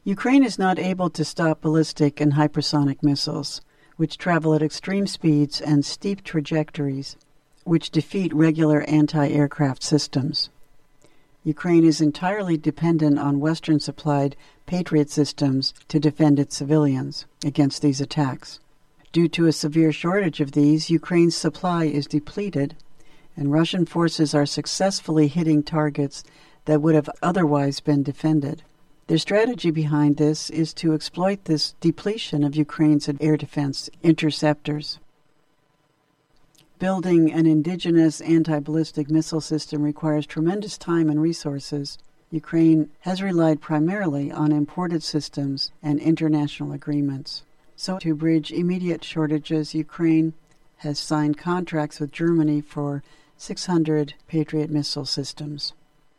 Ukraine is not able to stop ballistic and hypersonic missiles, which travel at extreme speeds and steep trajectories, which defeat regular anti-aircraft systems. Ukraine is entirely dependent on Western-supplied Patriot systems to defend its civilians against these attacks. Due to a severe shortage of these, Ukraine's supply is depleted, and Russian forces are successfully hitting targets that would have otherwise been defended. Their strategy behind this is to exploit this depletion of Ukraine's air defense interceptors. Building an indigenous anti-ballistic missile system requires tremendous time and resources. Ukraine has relied primarily on imported systems and international agreements. So, to bridge immediate shortages, Ukraine has signed contracts with Germany for 600 Patriot missile systems.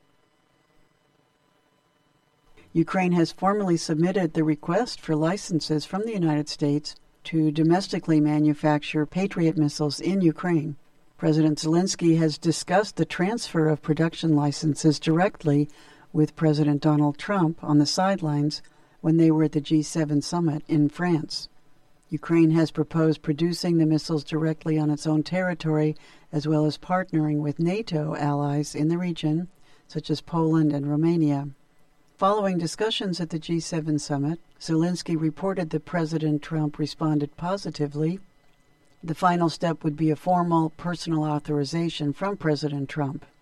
Ukraine has formally submitted the request for licenses from the United States to domestically manufacture Patriot missiles in Ukraine. President Zelensky has discussed the transfer of production licenses directly with President Donald Trump on the sidelines when they were at the G7 summit in France. Ukraine has proposed producing the missiles directly on its own territory, as well as partnering with NATO allies in the region, such as Poland and Romania. Following discussions at the G7 summit, Zelensky reported that President Trump responded positively. The final step would be a formal personal authorization from President Trump.